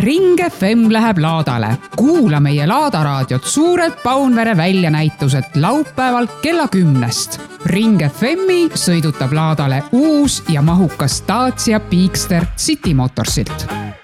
Ring FM läheb laadale. Kuula meie laadaraadiot Suured Paunvere väljanäitused laupäeval kella 10. Ring FMi sõidutab laadale uus ja mahukas Dacia Peakster City Motorsilt.